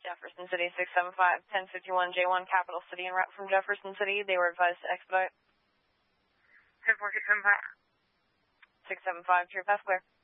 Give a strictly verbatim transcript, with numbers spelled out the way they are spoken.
Jefferson City, six seven five, ten fifty-one J one, Capital City, en route from Jefferson City. They were advised to expedite. ten four six seven five. six seven five, clear path clear.